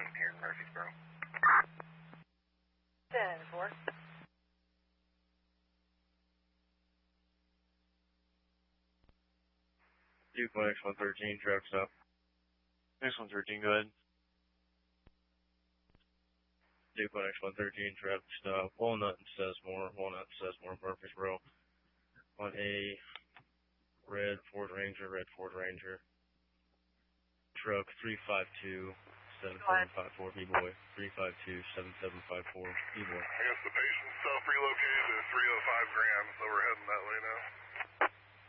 here in Murfreesboro. 10-4. Duke 1X113, traffic stop. X113, go ahead. Duke 1X113, traffic stop. Walnut and Sesmore, Murfreesboro. On a red Ford Ranger. Truck 352-7754, B-Boy. 352-7754, B-Boy. I guess the patient's self-relocated to 305 Grand, so we're heading that way now.